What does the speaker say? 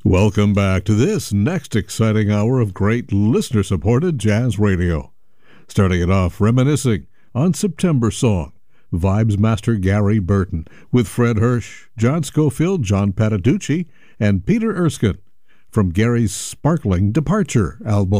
Welcome back to this next exciting hour of great listener-supported jazz radio. Starting it off reminiscing on September Song, Vibes Master Gary Burton with Fred Hirsch, John Scofield, John Patitucci, and Peter Erskine from Gary's Sparkling Departure album.